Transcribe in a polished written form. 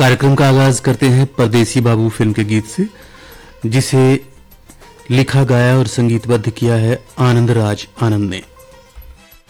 कार्यक्रम का आगाज करते हैं परदेसी बाबू फिल्म के गीत से, जिसे लिखा गाया और संगीतबद्ध किया है आनंद राज आनंद ने।